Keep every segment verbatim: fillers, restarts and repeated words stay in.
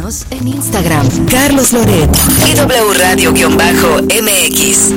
Síguenos en Instagram, Carlos Loret y W Radio-M X.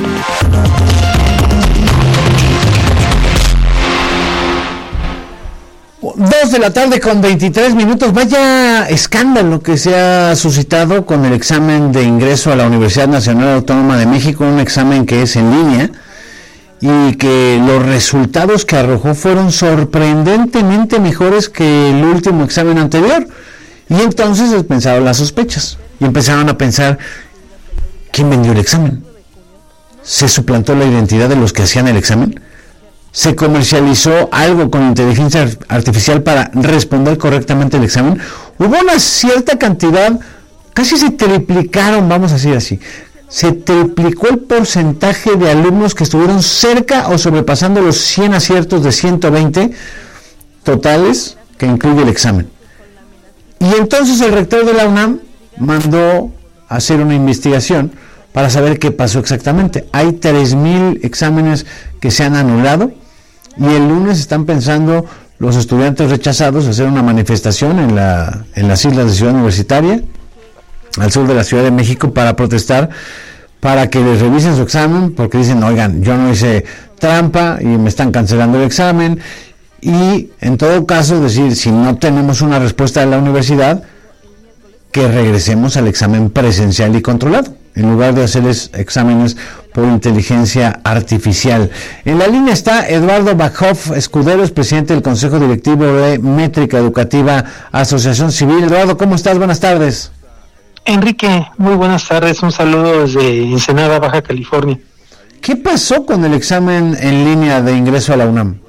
Dos de la tarde con veintitrés minutos. Vaya escándalo que se ha suscitado con el examen de ingreso a la Universidad Nacional Autónoma de México, un examen que es en línea y que los resultados que arrojó fueron sorprendentemente mejores que el último examen anterior. Y entonces pensaron las sospechas y empezaron a pensar: ¿quién vendió el examen? ¿Se suplantó la identidad de los que hacían el examen? ¿Se comercializó algo con inteligencia artificial para responder correctamente el examen? Hubo una cierta cantidad, casi se triplicaron, vamos a decir así, se triplicó el porcentaje de alumnos que estuvieron cerca o sobrepasando los cien aciertos de ciento veinte totales que incluye el examen. Y entonces el rector de la UNAM mandó a hacer una investigación para saber qué pasó exactamente. Hay tres mil exámenes que se han anulado y el lunes están pensando los estudiantes rechazados hacer una manifestación en la en las islas de Ciudad Universitaria, al sur de la Ciudad de México, para protestar, para que les revisen su examen, porque dicen: oigan, yo no hice trampa y me están cancelando el examen. Y en todo caso, es decir, si no tenemos una respuesta de la universidad, que regresemos al examen presencial y controlado, en lugar de hacerles exámenes por inteligencia artificial. En la línea está Eduardo Bajhoff Escuderos, presidente del Consejo Directivo de Métrica Educativa Asociación Civil. Eduardo, ¿cómo estás? Buenas tardes. Enrique, muy buenas tardes. Un saludo desde Ensenada, Baja California. ¿Qué pasó con el examen en línea de ingreso a la UNAM?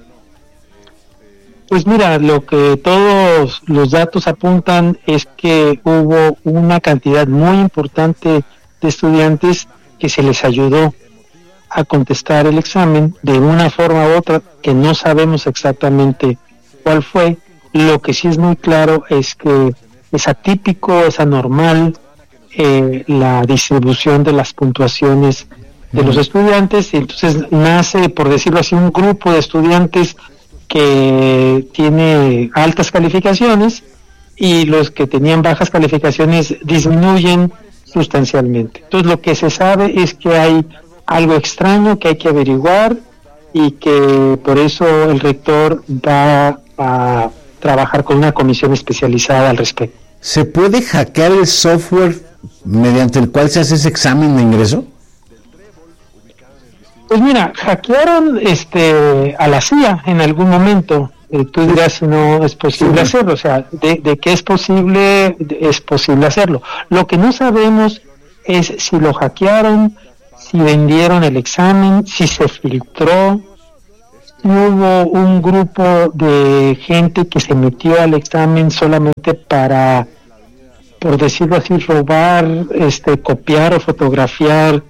Pues mira, lo que todos los datos apuntan es que hubo una cantidad muy importante de estudiantes que se les ayudó a contestar el examen de una forma u otra, que no sabemos exactamente cuál fue. Lo que sí es muy claro es que es atípico, es anormal eh, la distribución de las puntuaciones de los estudiantes, y entonces nace, por decirlo así, un grupo de estudiantes que tiene altas calificaciones y los que tenían bajas calificaciones disminuyen sustancialmente. Entonces lo que se sabe es que hay algo extraño que hay que averiguar y que por eso el rector va a trabajar con una comisión especializada al respecto. ¿Se puede hackear el software mediante el cual se hace ese examen de ingreso? Pues mira, hackearon este a la C I A en algún momento. Eh, tú dirás si no es posible sí. hacerlo. O sea, de, de que es posible, es posible hacerlo. Lo que no sabemos es si lo hackearon, si vendieron el examen, si se filtró, si hubo un grupo de gente que se metió al examen solamente para, por decirlo así, robar, este, copiar o fotografiar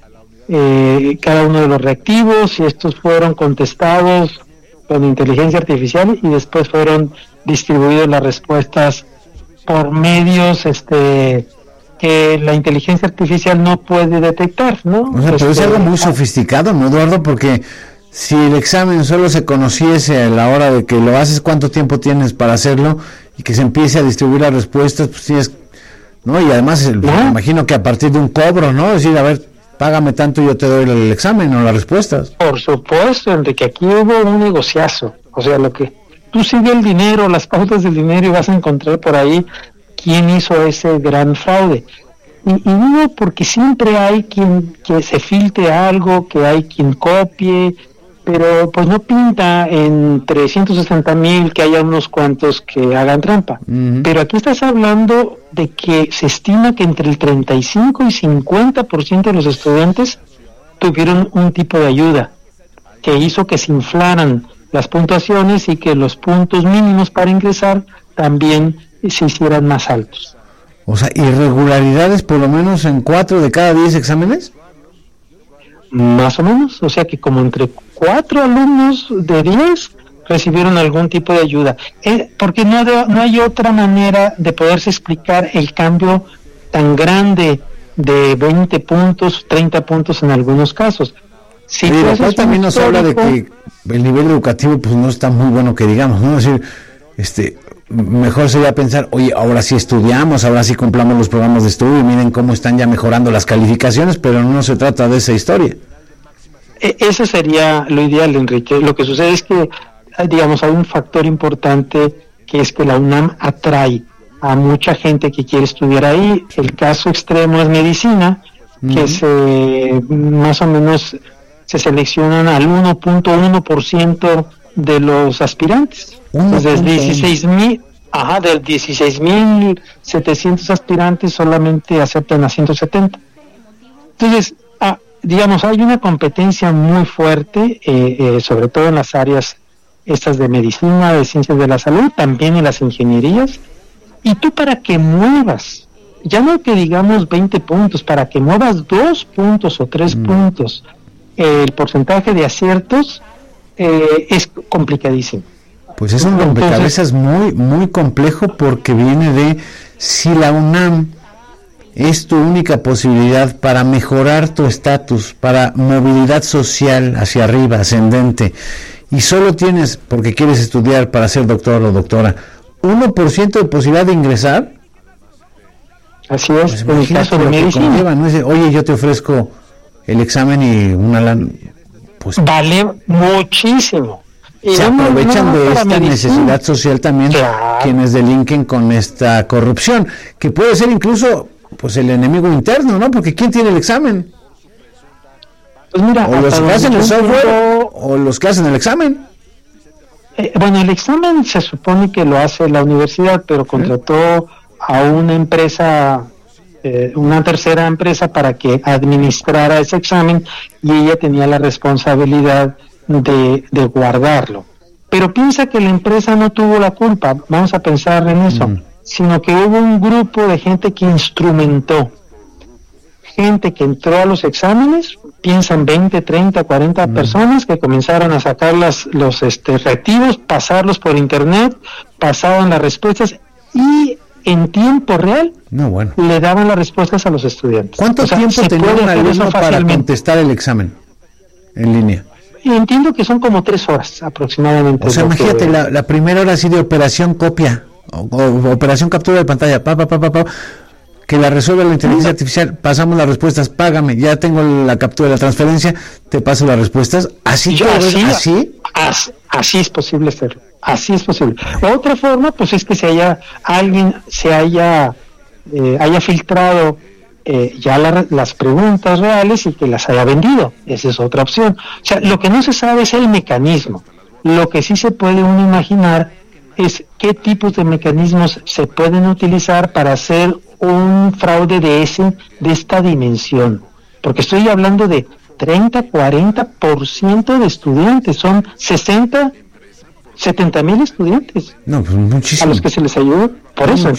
Eh, cada uno de los reactivos, y estos fueron contestados con inteligencia artificial y después fueron distribuidas las respuestas por medios este que la inteligencia artificial no puede detectar, ¿no? O sea, pero es algo muy sofisticado, ¿no, Eduardo? Porque si el examen solo se conociese a la hora de que lo haces, cuánto tiempo tienes para hacerlo, y que se empiece a distribuir las respuestas, pues tienes, ¿no? Y además, el, ¿no? Me imagino que a partir de un cobro, ¿no? Es decir, a ver, págame tanto y yo te doy el examen o las respuestas. Por supuesto, Enrique, aquí hubo un negociazo. O sea, lo que tú sigues el dinero, las pautas del dinero, y vas a encontrar por ahí quién hizo ese gran fraude. Y, y digo porque siempre hay quien que se filtre algo, que hay quien copie, pero pues no pinta en trescientos sesenta mil que haya unos cuantos que hagan trampa. Uh-huh. Pero aquí estás hablando de que se estima que entre el treinta y cinco y cincuenta por ciento de los estudiantes tuvieron un tipo de ayuda que hizo que se inflaran las puntuaciones y que los puntos mínimos para ingresar también se hicieran más altos. O sea, irregularidades por lo menos en cuatro de cada diez exámenes. Más o menos, o sea que como entre cuatro alumnos de diez recibieron algún tipo de ayuda, eh, porque no, de, no hay otra manera de poderse explicar el cambio tan grande de veinte puntos, treinta puntos en algunos casos. Si sí, después también nos habla de que el nivel educativo pues no está muy bueno, que digamos, ¿no? Es decir, este, mejor sería pensar, oye, ahora sí estudiamos, ahora sí cumplamos los programas de estudio, miren cómo están ya mejorando las calificaciones, pero no se trata de esa historia. Eso sería lo ideal, Enrique. Lo que sucede es que, digamos, hay un factor importante, que es que la UNAM atrae a mucha gente que quiere estudiar ahí. El caso extremo es medicina, mm. que se más o menos se seleccionan al uno punto uno por ciento de los aspirantes. Entonces, dieciséis mil, ajá, de dieciséis mil setecientos aspirantes solamente aceptan a ciento setenta. Entonces, ah, digamos, hay una competencia muy fuerte, eh, eh, sobre todo en las áreas estas de medicina, de ciencias de la salud, también en las ingenierías. Y tú, para que muevas, ya no que digamos veinte puntos, para que muevas dos puntos o tres mm. puntos, eh, el porcentaje de aciertos eh, es complicadísimo. Pues es un rompecabezas muy, muy complejo, porque viene de, si la UNAM es tu única posibilidad para mejorar tu estatus, para movilidad social hacia arriba, ascendente, y solo tienes, porque quieres estudiar para ser doctor o doctora, uno por ciento de posibilidad de ingresar. Así es, pues en el caso de medicina. Conlleva, ¿no? Dice, oye, yo te ofrezco el examen y una lana, pues vale muchísimo. Y se no, aprovechan no, no, de esta medicina. Necesidad social también, claro, quienes delinquen con esta corrupción, que puede ser incluso pues el enemigo interno, ¿no? Porque ¿quién tiene el examen? Pues mira, o los que hacen el software punto, o los que hacen el examen. Eh, bueno, el examen se supone que lo hace la universidad, pero contrató ¿sí? a una empresa, eh, una tercera empresa para que administrara ese examen, y ella tenía la responsabilidad de, de guardarlo. Pero piensa que la empresa no tuvo la culpa, vamos a pensar en eso, mm. sino que hubo un grupo de gente que instrumentó, gente que entró a los exámenes, piensan veinte, treinta, cuarenta mm. personas que comenzaron a sacar las, los este, reactivos, pasarlos por internet, pasaban las respuestas y en tiempo real no, bueno. le daban las respuestas a los estudiantes. ¿Cuánto o sea, tiempo tenía un alumno para contestar el examen en línea? Y entiendo que son como tres horas aproximadamente. O sea, imagínate, que... la, la primera hora así de operación copia, o, o operación captura de pantalla, pa, pa, pa, pa, pa, que la resuelve la inteligencia artificial, pasamos las respuestas, págame, ya tengo la captura de la transferencia, te paso las respuestas, así Yo, así, así, así, así es posible hacerlo, así es posible. Otra forma, pues es que se haya, alguien se haya, eh, haya filtrado Eh, ya la, las preguntas reales y que las haya vendido. Esa es otra opción. O sea, lo que no se sabe es el mecanismo. Lo que sí se puede uno imaginar es qué tipos de mecanismos se pueden utilizar para hacer un fraude de ese, de esta dimensión. Porque estoy hablando de treinta, cuarenta por ciento de estudiantes, son sesenta, setenta mil estudiantes. No, pues muchísimo. A los que se les ayudó. Por eso,